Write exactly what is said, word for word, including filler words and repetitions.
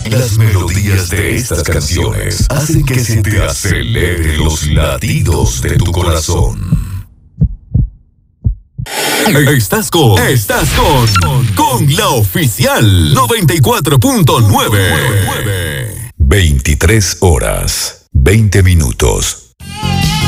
Las melodías de estas canciones hacen que se te aceleren los latidos de tu corazón. Estás con, estás con, con la oficial noventa y cuatro punto nueve. veintitrés horas, veinte minutos.